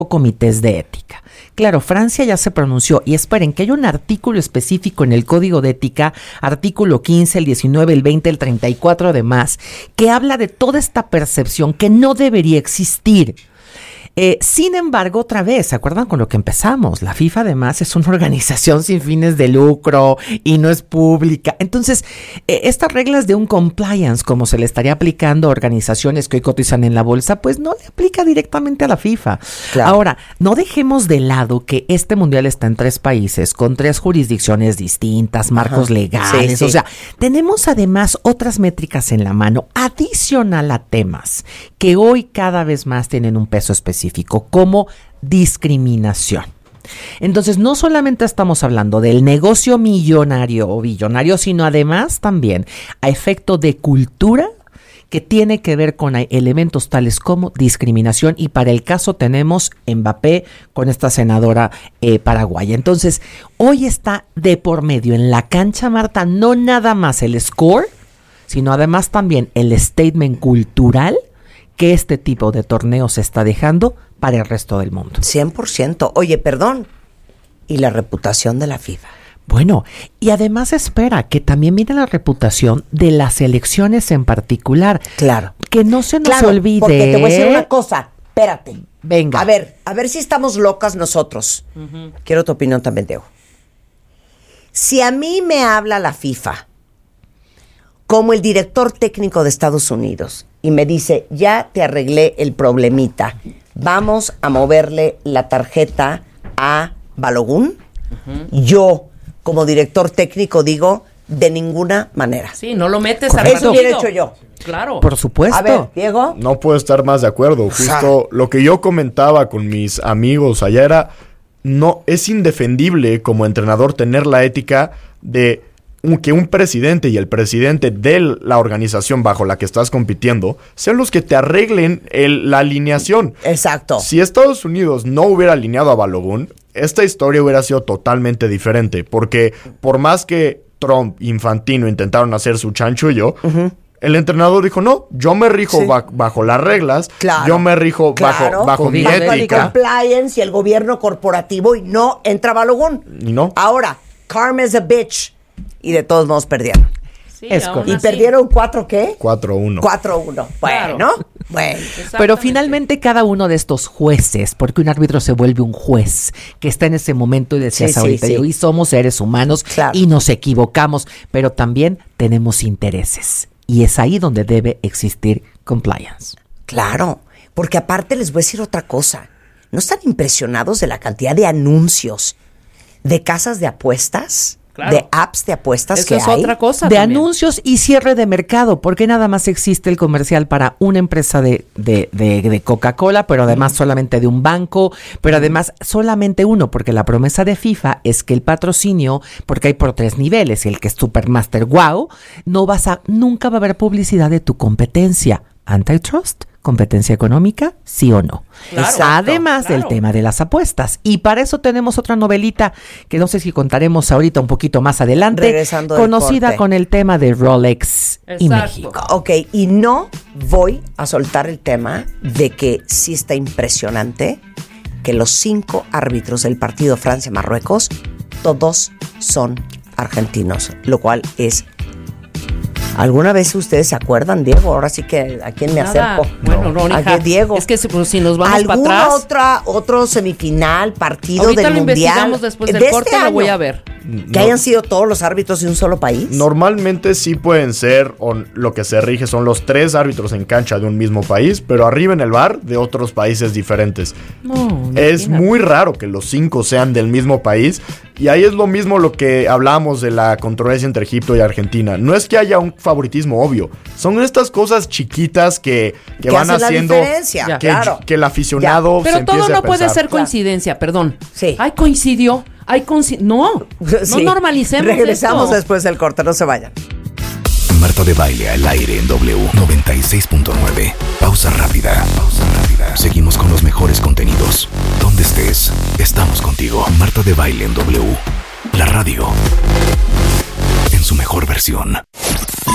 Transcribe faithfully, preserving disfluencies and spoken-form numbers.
comités de ética. Claro, Francia ya se pronunció y esperen que hay un artículo específico en el Código de Ética, artículo quince, el diecinueve, el veinte, el treinta y cuatro además, que habla de toda esta percepción que no debería existir. Eh, sin embargo, otra vez, ¿se acuerdan con lo que empezamos? La FIFA además es una organización sin fines de lucro y no es pública. Entonces, eh, estas reglas de un compliance, como se le estaría aplicando a organizaciones que hoy cotizan en la bolsa, pues no le aplica directamente a la FIFA. Claro. Ahora, no dejemos de lado que este mundial está en tres países, con tres jurisdicciones distintas, marcos Ajá. legales. Sí, sí. O sea, tenemos además otras métricas en la mano, adicional a temas que hoy cada vez más tienen un peso específico, como discriminación. Entonces, no solamente estamos hablando del negocio millonario o billonario, sino además también a efecto de cultura que tiene que ver con elementos tales como discriminación, y para el caso tenemos Mbappé con esta senadora eh, paraguaya. Entonces, hoy está de por medio en la cancha, Marta, no nada más el score, sino además también el statement cultural que este tipo de torneos se está dejando para el resto del mundo. cien por ciento. Oye, perdón. ¿Y la reputación de la FIFA? Bueno, y además espera que también viene la reputación de las elecciones en particular. Claro. Que no se nos claro, olvide. Porque te voy a decir una cosa. Espérate. Venga. A ver, a ver si estamos locas nosotros. Uh-huh. Quiero tu opinión también, Diego. Si a mí me habla la FIFA como el director técnico de Estados Unidos y me dice, ya te arreglé el problemita, vamos a moverle la tarjeta a Balogun, uh-huh. yo, como director técnico, digo, de ninguna manera. Sí, no lo metes a Eso hubiera hecho yo. Claro. Por supuesto. A ver, Diego. No puedo estar más de acuerdo. Justo lo que yo comentaba con mis amigos allá era, no, es indefendible como entrenador tener la ética de que un presidente y el presidente de la organización bajo la que estás compitiendo sean los que te arreglen el, la alineación. Exacto. Si Estados Unidos no hubiera alineado a Balogun, esta historia hubiera sido totalmente diferente, porque por más que Trump, Infantino intentaron hacer su chanchullo, uh-huh. el entrenador dijo, no, yo me rijo sí. ba- bajo las reglas, claro, yo me rijo claro, bajo, bajo mi ética. El compliance y el gobierno corporativo, y no entra Balogun. Y no. Ahora, karma is a bitch. Y de todos modos perdieron. Sí, es ¿Y así. Perdieron cuatro qué? cuatro uno. cuatro uno. Bueno, claro. bueno. Pero finalmente cada uno de estos jueces, porque un árbitro se vuelve un juez, que está en ese momento, y decías sí, ahorita, sí, sí. y somos seres humanos claro. y nos equivocamos, pero también tenemos intereses. Y es ahí donde debe existir compliance. Claro, porque aparte les voy a decir otra cosa. ¿No están impresionados de la cantidad de anuncios de casas de apuestas? Claro. De apps de apuestas Eso que es hay. Otra cosa de también. Anuncios y cierre de mercado, porque nada más existe el comercial para una empresa de, de, de, de Coca-Cola, pero además mm. solamente de un banco, pero además solamente uno, porque la promesa de FIFA es que el patrocinio, porque hay por tres niveles, el que es Supermaster Wow, no vas a, nunca va a haber publicidad de tu competencia. Antitrust, competencia económica, sí o no. Claro, Además claro. del tema de las apuestas. Y para eso tenemos otra novelita que no sé si contaremos ahorita un poquito más adelante, Regresando conocida con el tema de Rolex Exacto. y México. Ok, y no voy a soltar el tema de que sí está impresionante que los cinco árbitros del partido Francia-Marruecos, todos son argentinos, lo cual es... ¿Alguna vez ustedes se acuerdan, Diego? Ahora sí que ¿a quién me Nada. acerco? Bueno, no, ¿A qué, Diego? Es que si, pues, si nos vamos para ¿Alguna atrás... otra, otro semifinal, partido Ahorita del lo Mundial? investigamos después del de corte, este lo voy año, a ver. ¿Que no. hayan sido todos los árbitros de un solo país? Normalmente sí pueden ser, o lo que se rige son los tres árbitros en cancha de un mismo país, pero arriba en el bar de otros países diferentes. No, es imagínate. muy raro que los cinco sean del mismo país, y ahí es lo mismo lo que hablamos de la controversia entre Egipto y Argentina. No es que haya un favoritismo obvio, son estas cosas chiquitas que, que, que van haciendo la diferencia, que, claro. que el aficionado ya. Pero se todo empiece no a puede pensar. ser coincidencia, perdón. Sí. Ay, coincidió. Ay, coinci- no, sí. no normalicemos Regresamos esto. después del corte, no se vayan. Marta de Baile al aire en W noventa y seis punto nueve. Pausa rápida. Pausa rápida. Seguimos con los mejores contenidos. Donde estés, estamos contigo. Marta de Baile en W. La radio en su mejor versión.